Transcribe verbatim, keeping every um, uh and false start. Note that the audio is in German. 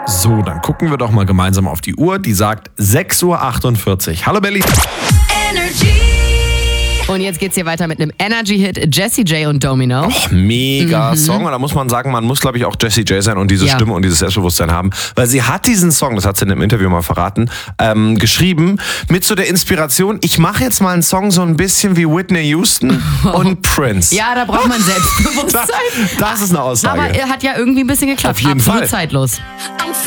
So, dann gucken wir doch mal gemeinsam auf die Uhr. Die sagt sechs Uhr achtundvierzig. Hallo Berlin. Energy. Und jetzt geht's hier weiter mit einem Energy-Hit, Jessie J und Domino. Oh, mega mhm. Song. Und da muss man sagen, man muss, glaube ich, auch Jessie J sein und diese ja. Stimme und dieses Selbstbewusstsein haben. Weil sie hat diesen Song, das hat sie in einem Interview mal verraten, ähm, geschrieben mit so der Inspiration, ich mache jetzt mal einen Song so ein bisschen wie Whitney Houston und Prince. Ja, da braucht man Selbstbewusstsein. das, das ist eine Aussage. Aber er hat ja irgendwie ein bisschen geklappt. Auf jeden Absolut Fall. zeitlos.